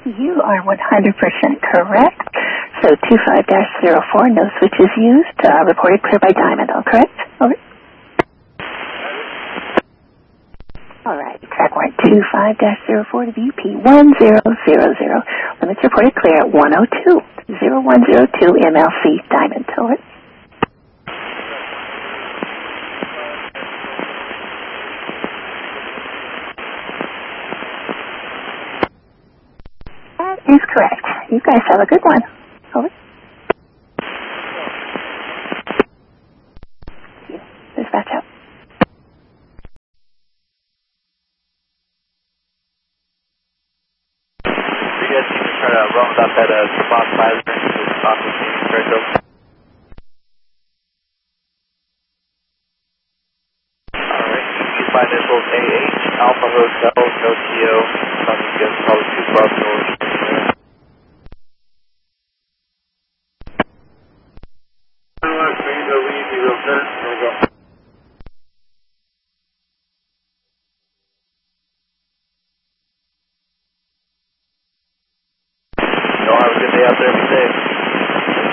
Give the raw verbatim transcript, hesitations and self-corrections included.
You are one hundred percent correct. So two five dash zero four, no switches used, uh, reported clear by Diamond, all correct? Over. All right, track one two five dash zero four to V P one zero zero zero. Limits reported clear at one oh two, zero one zero two M L C Diamond, over. That is correct. You guys have a good one. Over. Dispatch out. You guys need to try to round up that uh, response visor to response to Phoenix Rachel. Alright, you find this little A H Alpha Hotel, no T O, something just probably two twelve north. Y'all have a good day out there, be safe.